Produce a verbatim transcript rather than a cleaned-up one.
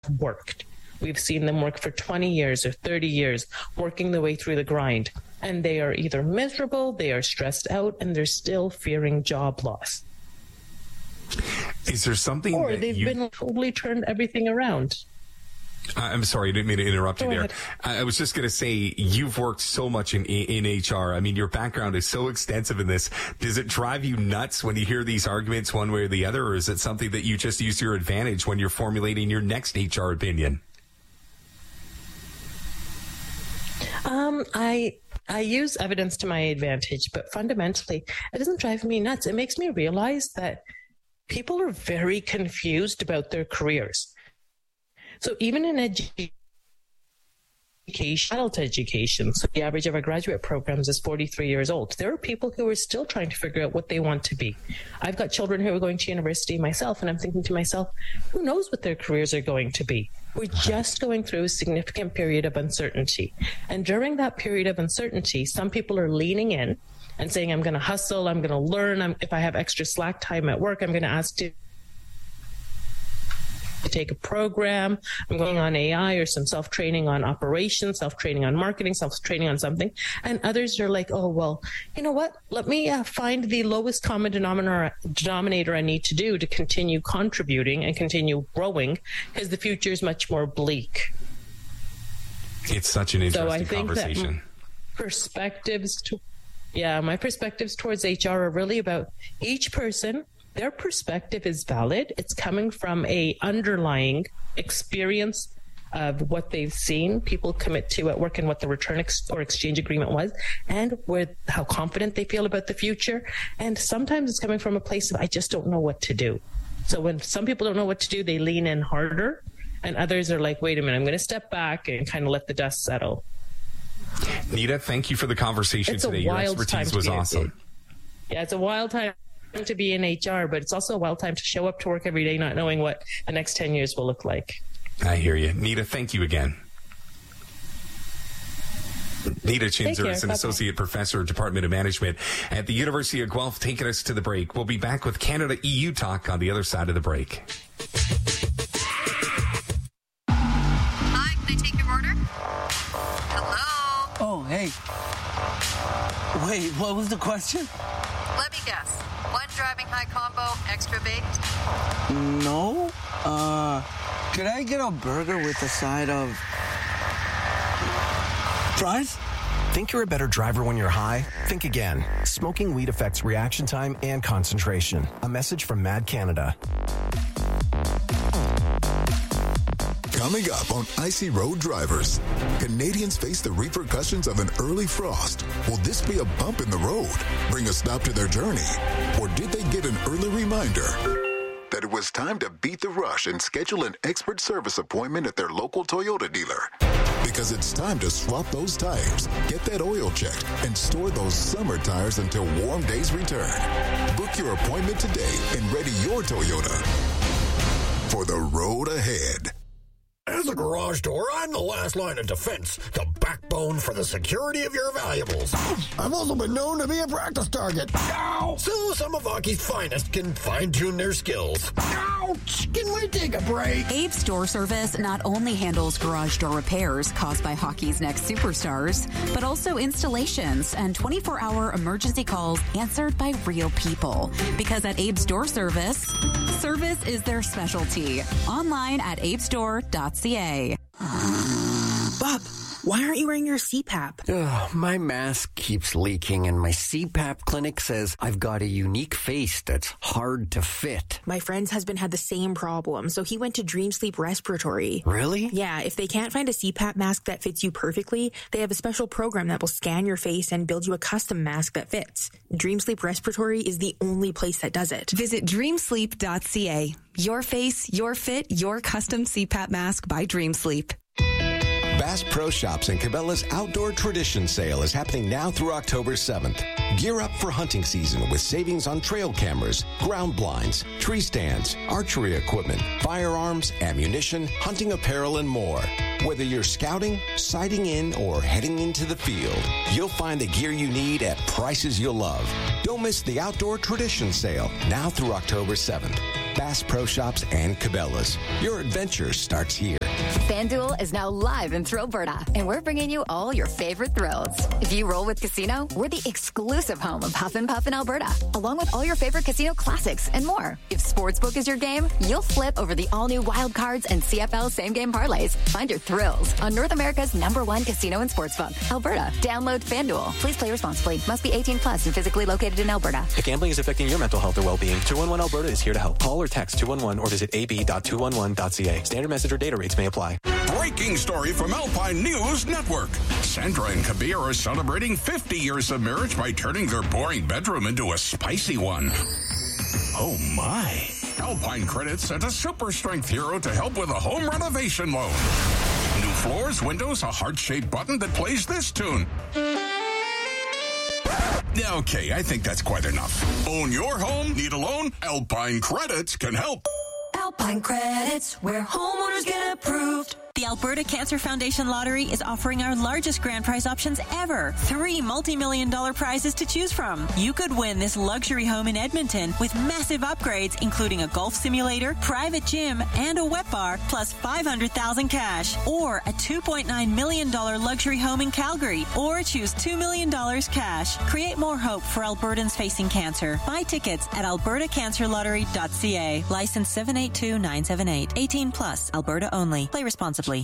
worked. We've seen them work for twenty years or thirty years, working their way through the grind. And they are either miserable, they are stressed out, and they're still fearing job loss. Is there something Or that they've you... been totally turned everything around. I'm sorry, I didn't mean to interrupt Go you there. ahead. I was just going to say, you've worked so much in in H R. I mean, your background is so extensive in this. Does it drive you nuts when you hear these arguments one way or the other, or is it something that you just use to your advantage when you're formulating your next H R opinion? Um, I I use evidence to my advantage, but fundamentally, it doesn't drive me nuts. It makes me realize that people are very confused about their careers. So even in education, adult education, so the average of our graduate programs is forty-three years old. There are people who are still trying to figure out what they want to be. I've got children who are going to university myself, and I'm thinking to myself, who knows what their careers are going to be? We're just going through a significant period of uncertainty. And during that period of uncertainty, some people are leaning in and saying, I'm going to hustle, I'm going to learn. I'm, if I have extra slack time at work, I'm going to ask to to take a program. I'm going on A I or some self-training on operations, self-training on marketing, self-training on something. And others are like, oh, well, you know what? Let me uh, find the lowest common denominator, denominator I need to do to continue contributing and continue growing, because the future is much more bleak. It's such an interesting so I think conversation. That perspectives, to, yeah, my perspectives towards H R are really about each person. Their perspective is valid. It's coming from a underlying experience of what they've seen people commit to at work and what the return ex- or exchange agreement was, and where how confident they feel about the future. And sometimes it's coming from a place of, I just don't know what to do. So when some people don't know what to do, they lean in harder, and others are like, wait a minute, I'm going to step back and kind of let the dust settle. Nita, thank you for the conversation it's today. Your expertise was awesome. A, yeah, it's a wild time to be in H R, but it's also a wild time to show up to work every day not knowing what the next ten years will look like. I hear you. Nita, thank you again. Nita Chinzer is an Bye-bye. associate professor of Department of Management at the University of Guelph, taking us to the break. We'll be back with Canada E U Talk on the other side of the break. Hi, can I take your order? Hello? Oh, hey. Wait, what was the question? Let me guess. One driving high combo, extra baked? No. Uh, could I get a burger with a side of fries? Think you're a better driver when you're high? Think again. Smoking weed affects reaction time and concentration. A message from Mad Canada. Coming up on Icy Road Drivers, Canadians face the repercussions of an early frost. Will this be a bump in the road, bring a stop to their journey? Or did they get an early reminder that it was time to beat the rush and schedule an expert service appointment at their local Toyota dealer? Because it's time to swap those tires, get that oil checked, and store those summer tires until warm days return. Book your appointment today and ready your Toyota for the road ahead. As a garage door, I'm the last line of defense, the backbone for the security of your valuables. I've also been known to be a practice target. Ow! So some of hockey's finest can fine-tune their skills. Ouch! Can we take a break? Abe's Door Service not only handles garage door repairs caused by hockey's next superstars, but also installations and twenty-four hour emergency calls answered by real people. Because at Abe's Door Service, service is their specialty. Online at abes door dot c a. Bob, why aren't you wearing your C PAP? Ugh, my mask keeps leaking and my C PAP clinic says I've got a unique face that's hard to fit. My friend's husband had the same problem, so he went to Dream Sleep Respiratory. Really? Yeah, if they can't find a C PAP mask that fits you perfectly, they have a special program that will scan your face and build you a custom mask that fits. Dream Sleep Respiratory is the only place that does it. Visit dream sleep dot c a. Your face, your fit, your custom C PAP mask by Dream Sleep. Bass Pro Shops and Cabela's Outdoor Tradition Sale is happening now through October seventh. Gear up for hunting season with savings on trail cameras, ground blinds, tree stands, archery equipment, firearms, ammunition, hunting apparel, and more. Whether you're scouting, sighting in, or heading into the field, you'll find the gear you need at prices you'll love. Don't miss the Outdoor Tradition Sale now through October seventh. Bass Pro Shops, and Cabela's. Your adventure starts here. FanDuel is now live in Thrillberta, and we're bringing you all your favorite thrills. If you roll with Casino, we're the exclusive home of Huff and Puff in Alberta, along with all your favorite casino classics and more. If Sportsbook is your game, you'll flip over the all-new Wild Cards and C F L same-game parlays. Find your thrills on North America's number one casino and sportsbook, Alberta. Download FanDuel. Please play responsibly. Must be eighteen plus and physically located in Alberta. If gambling is affecting your mental health or well-being, two one one Alberta is here to help. Call or text two one one or visit a b dot two one one dot c a. Standard message or data rates may apply. Breaking story from Alpine News Network. Sandra and Kabir are celebrating fifty years of marriage by turning their boring bedroom into a spicy one. Oh my. Alpine Credit sent a super strength hero to help with a home renovation loan. New floors, windows, a heart-shaped button that plays this tune. Okay, I think that's quite enough. Own your home? Need a loan? Alpine Credits can help. Alpine Credits, where homeowners get approved. The Alberta Cancer Foundation Lottery is offering our largest grand prize options ever. Three multi-million dollar prizes to choose from. You could win this luxury home in Edmonton with massive upgrades, including a golf simulator, private gym, and a wet bar, plus five hundred thousand dollars cash. Or a two point nine million dollars luxury home in Calgary. Or choose two million dollars cash. Create more hope for Albertans facing cancer. Buy tickets at alberta cancer lottery dot c a. License seven eight two nine seven eight. eighteen plus. Alberta only. Play responsibly.